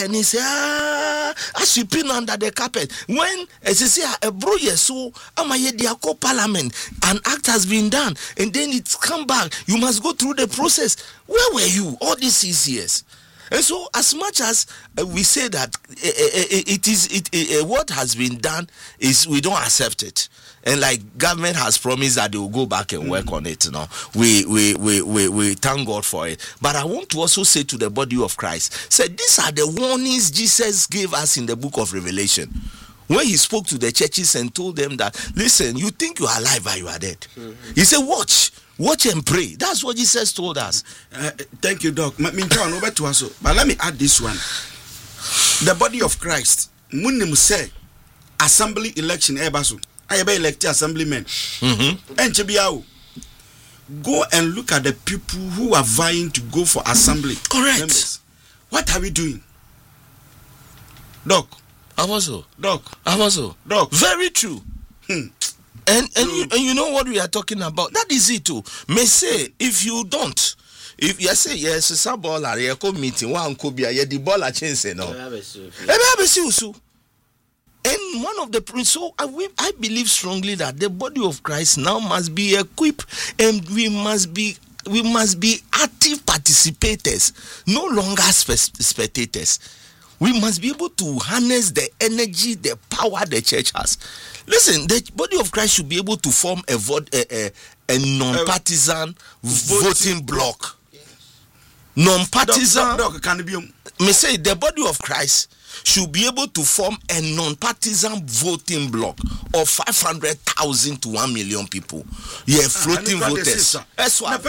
and he say sweeping under the carpet. When as you say a bro so diako parliament, an act has been done, and then it's come back. You must go through the process. Where were you all these years? And so, as much as we say that what has been done is we don't accept it, and like government has promised that they will go back and work on it. We thank God for it. But I want to also say to the body of Christ, say these are the warnings Jesus gave us in the book of Revelation, when he spoke to the churches and told them that, listen, you think you are alive but you are dead. He said, watch and pray. That's what Jesus told us. Thank you, Doc. But let me add this one. The body of Christ, Munim say, assembly election, I be elected assemblymen. And go and look at the people who are vying to go for assembly. Correct. Members. What are we doing? Doc. Doc. Very true. And you know what we are talking about? That is it too. May say if you don't, if you say yes, some ball are meeting one could be a the ball a chance no. And one of the so I believe strongly that the body of Christ now must be equipped, and we must be active participators, no longer spectators. We must be able to harness the energy, the power the church has. Listen, the body of Christ should be able to form a non-partisan voting bloc. Non-partisan. Me say the body of Christ should be able to form a non-partisan voting bloc of 500,000 to 1 million people. Yeah, floating voters. That's what.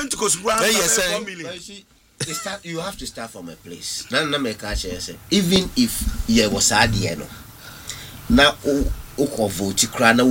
You have to start from a place. Even if you was adieno, now vote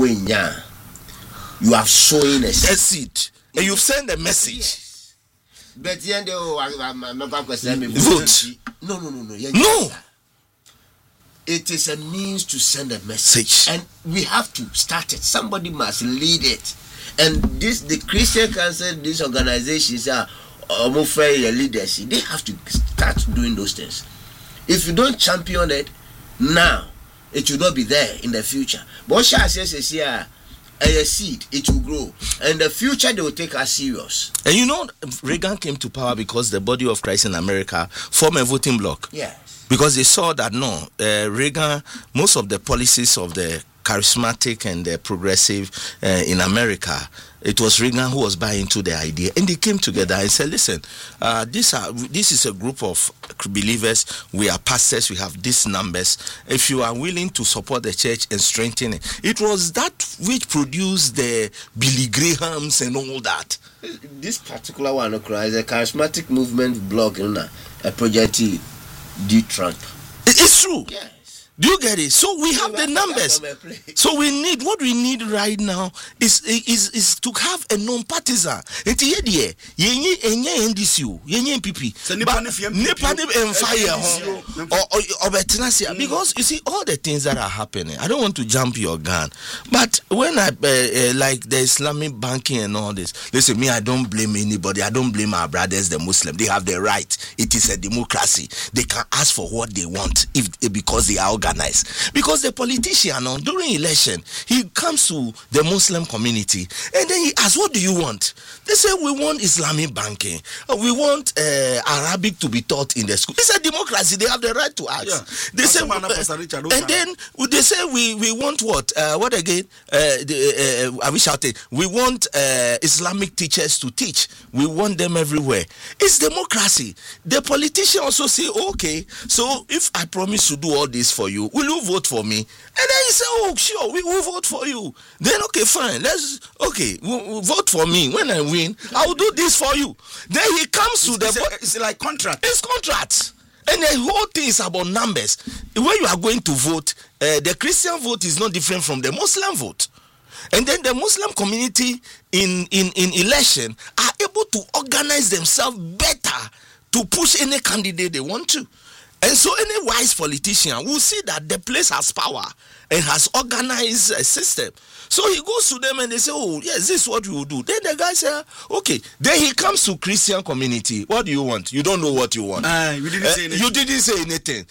you have sown a seed and you've sent a message. Yes. But I'm not going to say vote. No. It is a means to send a message, and we have to start it. Somebody must lead it, and the Christian Council, these organizations are. Leadership, they have to start doing those things. If you don't champion it now, it will not be there in the future. But Shah says a seed, it will grow. And in the future, they will take us serious. And you know, Reagan came to power because the body of Christ in America formed a voting bloc. Yes. Because they saw that Reagan, most of the policies of the charismatic and the progressive in America, it was Reagan who was buying into the idea, and they came together and said, listen, this is a group of believers, we are pastors, we have these numbers, if you are willing to support the church and strengthen it. It was that which produced the Billy Grahams and all that. This particular one is a charismatic movement blog, a project D. Trump. It's true. Yeah. Do you get it? So we have the numbers. So what we need right now is to have a non-partisan. Because you see all the things that are happening. I don't want to jump your gun, but when I like the Islamic banking and all this, listen, me, I don't blame anybody. I don't blame our brothers, the Muslims. They have the right. It is a democracy. They can ask for what they want because they are organized. Because the politician during election, he comes to the Muslim community and then he asks, what do you want? They say, we want Islamic banking, we want Arabic to be taught in the school. It's a democracy, they have the right to ask. Yeah. They say, and then they say we want what again? Are we shouting? We want Islamic teachers to teach. We want them everywhere. It's democracy. The politician also say, okay, so if I promise to do all this for you, will you vote for me? And then he say, oh, sure, we will vote for you. Then, okay, fine. We'll vote for me. When I win, I will do this for you. Then he comes to it's like contract. It's contract. And the whole thing is about numbers. When you are going to vote, the Christian vote is not different from the Muslim vote. And then the Muslim community in election are able to organize themselves better to push any candidate they want to. And so any wise politician will see that the place has power and has organized a system. So he goes to them and they say, oh, yes, this is what we will do. Then the guy says, okay. Then he comes to Christian community. What do you want? You don't know what you want. You didn't say anything. You didn't say anything.